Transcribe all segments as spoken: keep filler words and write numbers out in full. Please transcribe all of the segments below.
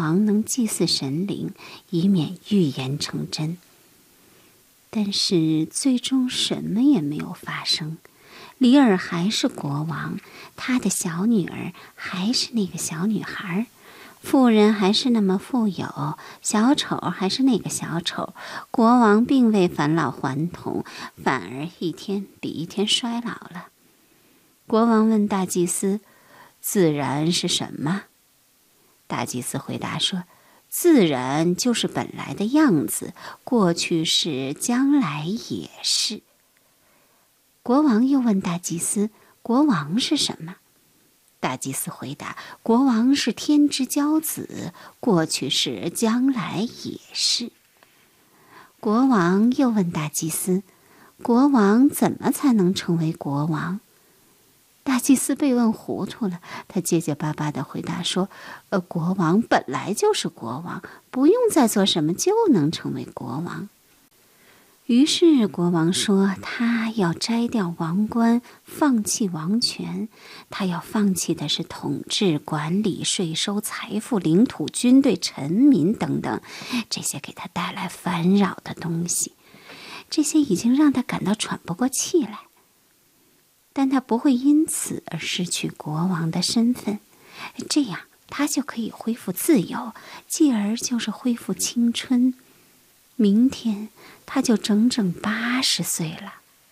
王能祭祀神灵，以免预言成真。但是最终什么也没有发生，李尔还是国王，他的小女儿还是那个小女孩，富人还是那么富有，小丑还是那个小丑，国王并未返老还童，反而一天比一天衰老了。国王问大祭司：“自然是什么？”大祭司回答说：“自然就是本来的样子，过去是，将来也是。”国王又问大祭司：“国王是什么？”大祭司回答：“国王是天之骄子，过去是，将来也是。”国王又问大祭司：“国王怎么才能成为国王？”大祭司被问糊涂了，他结结巴巴地回答说：“呃，国王本来就是国王，不用再做什么就能成为国王。”于是国王说，他要摘掉王冠，放弃王权。他要放弃的是统治、管理、税收、财富、领土、军队、臣民等等，这些给他带来烦扰的东西。这些已经让他感到喘不过气来。但他不会因此而失去国王的身份，这样他就可以恢复自由，继而就是恢复青春。明天他就整整八十岁了。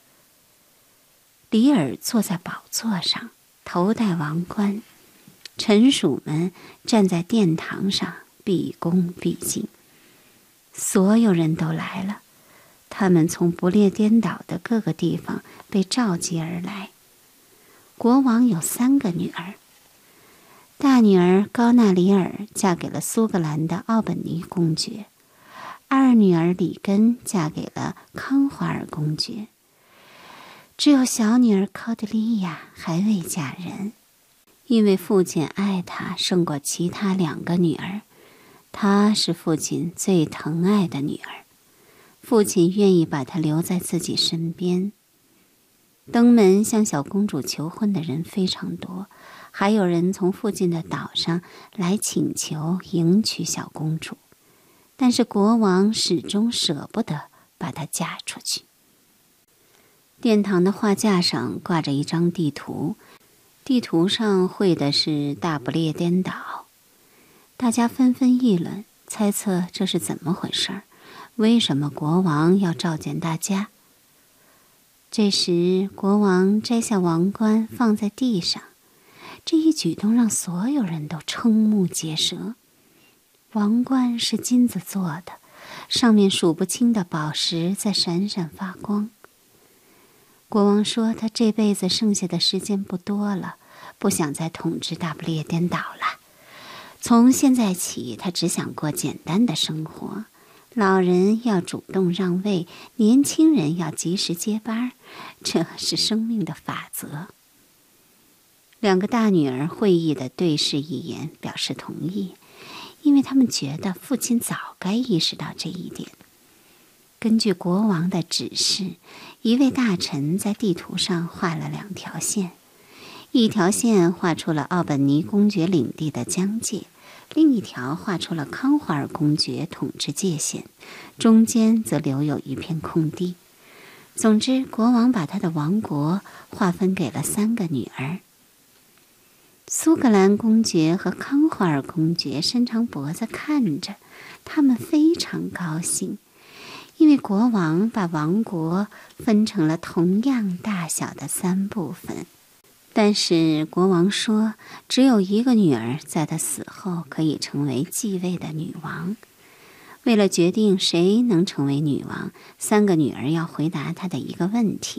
李尔坐在宝座上，头戴王冠，臣属们站在殿堂上，毕恭毕敬。所有人都来了，他们从不列颠岛的各个地方被召集而来。国王有三个女儿，大女儿高纳里尔嫁给了苏格兰的奥本尼公爵，二女儿里根嫁给了康华尔公爵，只有小女儿考德利亚还未嫁人。因为父亲爱她胜过其他两个女儿，她是父亲最疼爱的女儿，父亲愿意把她留在自己身边。登门向小公主求婚的人非常多，还有人从附近的岛上来请求迎娶小公主，但是国王始终舍不得把她嫁出去。殿堂的画架上挂着一张地图，地图上绘的是大不列颠岛。大家纷纷议论，猜测这是怎么回事儿，为什么国王要召见大家？这时国王摘下王冠放在地上，这一举动让所有人都瞠目结舌。王冠是金子做的，上面数不清的宝石在闪闪发光。国王说他这辈子剩下的时间不多了，不想再统治大不列颠岛了。从现在起，他只想过简单的生活。老人要主动让位，年轻人要及时接班，这是生命的法则。两个大女儿会意地对视一眼，表示同意，因为他们觉得父亲早该意识到这一点。根据国王的指示，一位大臣在地图上画了两条线，一条线画出了奥本尼公爵领地的疆界，另一条画出了康华尔公爵统治界限，中间则留有一片空地。总之，国王把他的王国划分给了三个女儿。苏格兰公爵和康华尔公爵伸长脖子看着，他们非常高兴，因为国王把王国分成了同样大小的三部分。但是国王说，只有一个女儿在他死后可以成为继位的女王。为了决定谁能成为女王，三个女儿要回答他的一个问题。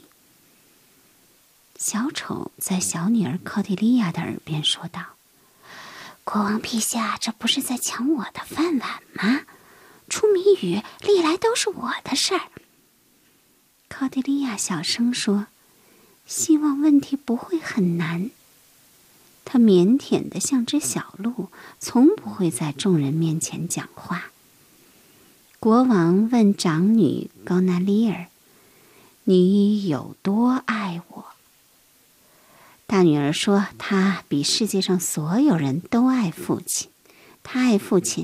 小丑在小女儿考蒂利亚的耳边说道：“国王陛下，这不是在抢我的饭碗吗？出谜语历来都是我的事儿。”考蒂利亚小声说：“希望问题不会很难。”她腼腆的像只小鹿，从不会在众人面前讲话。国王问长女高纳利尔：“你有多爱我？”大女儿说：“她比世界上所有人都爱父亲，她爱父亲